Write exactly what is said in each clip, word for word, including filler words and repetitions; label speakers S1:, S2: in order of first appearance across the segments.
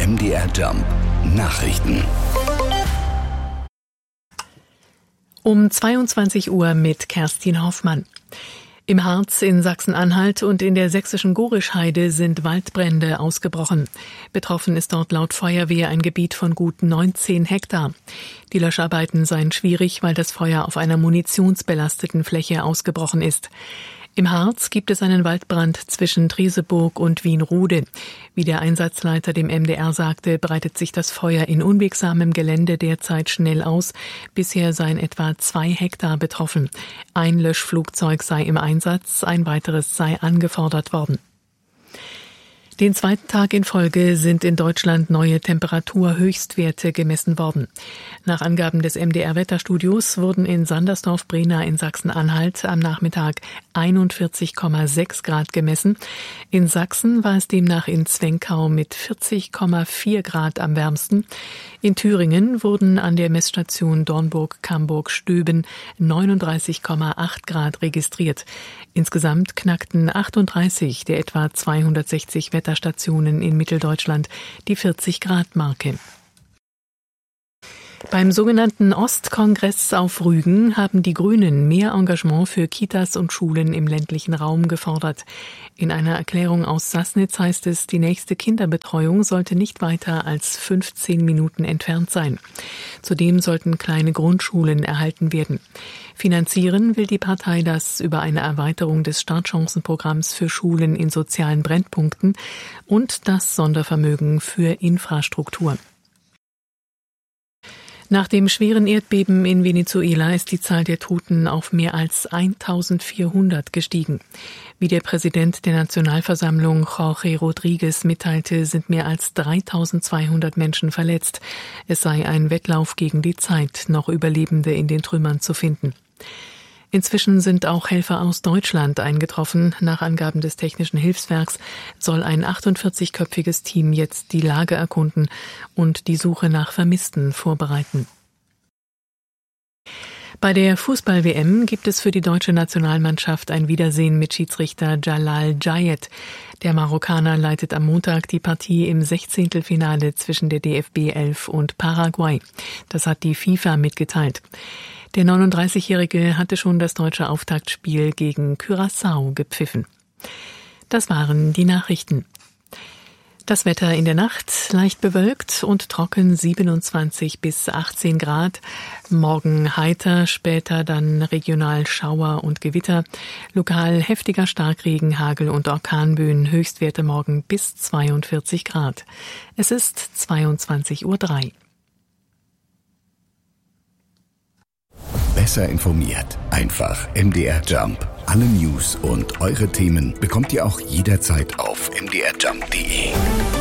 S1: M D R Jump Nachrichten.
S2: Um zweiundzwanzig Uhr mit Kerstin Hoffmann. Im Harz, in Sachsen-Anhalt und in der sächsischen Gorischheide sind Waldbrände ausgebrochen. Betroffen ist dort laut Feuerwehr ein Gebiet von gut neunzehn Hektar. Die Löscharbeiten seien schwierig, weil das Feuer auf einer munitionsbelasteten Fläche ausgebrochen ist. Im Harz gibt es einen Waldbrand zwischen Treseburg und Wienrode. Wie der Einsatzleiter dem M D R sagte, breitet sich das Feuer in unwegsamem Gelände derzeit schnell aus. Bisher seien etwa zwei Hektar betroffen. Ein Löschflugzeug sei im Einsatz, ein weiteres sei angefordert worden. Den zweiten Tag in Folge sind in Deutschland neue Temperaturhöchstwerte gemessen worden. Nach Angaben des M D R-Wetterstudios wurden in Sandersdorf-Brena in Sachsen-Anhalt am Nachmittag einundvierzig Komma sechs Grad gemessen. In Sachsen war es demnach in Zwenkau mit vierzig Komma vier Grad am wärmsten. In Thüringen wurden an der Messstation Dornburg-Camburg-Stöben neununddreißig Komma acht Grad registriert. Insgesamt knackten achtunddreißig der etwa zweihundertsechzig Wetterstationen in Mitteldeutschland die vierzig Grad Marke. Beim sogenannten Ostkongress auf Rügen haben die Grünen mehr Engagement für Kitas und Schulen im ländlichen Raum gefordert. In einer Erklärung aus Sassnitz heißt es, die nächste Kinderbetreuung sollte nicht weiter als fünfzehn Minuten entfernt sein. Zudem sollten kleine Grundschulen erhalten werden. Finanzieren will die Partei das über eine Erweiterung des Startchancenprogramms für Schulen in sozialen Brennpunkten und das Sondervermögen für Infrastruktur. Nach dem schweren Erdbeben in Venezuela ist die Zahl der Toten auf mehr als eintausendvierhundert gestiegen. Wie der Präsident der Nationalversammlung Jorge Rodriguez mitteilte, sind mehr als dreitausendzweihundert Menschen verletzt. Es sei ein Wettlauf gegen die Zeit, noch Überlebende in den Trümmern zu finden. Inzwischen sind auch Helfer aus Deutschland eingetroffen. Nach Angaben des Technischen Hilfswerks soll ein achtundvierzigköpfiges Team jetzt die Lage erkunden und die Suche nach Vermissten vorbereiten. Bei der Fußball-W M gibt es für die deutsche Nationalmannschaft ein Wiedersehen mit Schiedsrichter Jalal Jayet. Der Marokkaner leitet am Montag die Partie im Sechzehntelfinale zwischen der D F B elf und Paraguay. Das hat die FIFA mitgeteilt. Der neununddreißigjährige hatte schon das deutsche Auftaktspiel gegen Curaçao gepfiffen. Das waren die Nachrichten. Das Wetter in der Nacht leicht bewölkt und trocken, siebenundzwanzig bis achtzehn Grad. Morgen heiter, später dann regional Schauer und Gewitter. Lokal heftiger Starkregen, Hagel und Orkanböen. Höchstwerte morgen bis zweiundvierzig Grad. Es ist zweiundzwanzig Uhr drei.
S1: Besser informiert. Einfach M D R Jump. Alle News und eure Themen bekommt ihr auch jederzeit auf m d r jump punkt d e.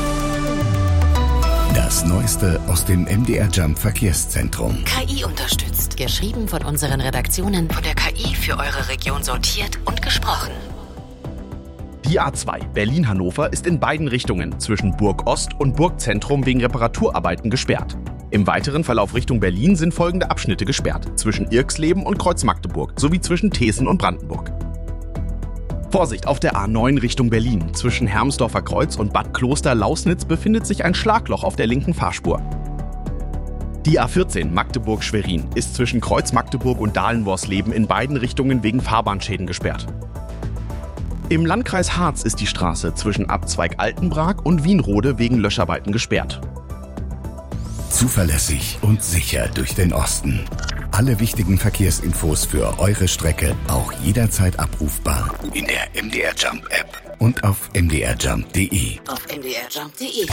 S1: Das Neueste aus dem M D R Jump Verkehrszentrum.
S3: K I unterstützt. Geschrieben von unseren Redaktionen, von der K I für eure Region sortiert und gesprochen.
S4: Die A zwei Berlin-Hannover ist in beiden Richtungen zwischen Burg Ost und Burgzentrum wegen Reparaturarbeiten gesperrt. Im weiteren Verlauf Richtung Berlin sind folgende Abschnitte gesperrt: zwischen Irxleben und Kreuz-Magdeburg sowie zwischen Thesen und Brandenburg. Vorsicht auf der A neun Richtung Berlin. Zwischen Hermsdorfer Kreuz und Bad Kloster-Lausnitz befindet sich ein Schlagloch auf der linken Fahrspur. Die A vierzehn Magdeburg-Schwerin ist zwischen Kreuz-Magdeburg und Dahlenworsleben in beiden Richtungen wegen Fahrbahnschäden gesperrt. Im Landkreis Harz ist die Straße zwischen Abzweig Altenbrag und Wienrode wegen Löscharbeiten gesperrt.
S1: Zuverlässig und sicher durch den Osten. Alle wichtigen Verkehrsinfos für eure Strecke auch jederzeit abrufbar in der M D R Jump App und auf m d r jump punkt d e.
S3: Auf m d r jump punkt d e.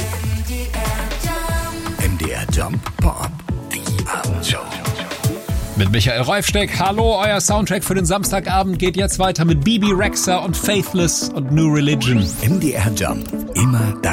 S1: M D R Jump Pop, die Abendshow.
S5: Mit Michael Reufsteck. Hallo, euer Soundtrack für den Samstagabend geht jetzt weiter mit Bibi Rexha und Faithless und New Religion.
S1: M D R Jump, immer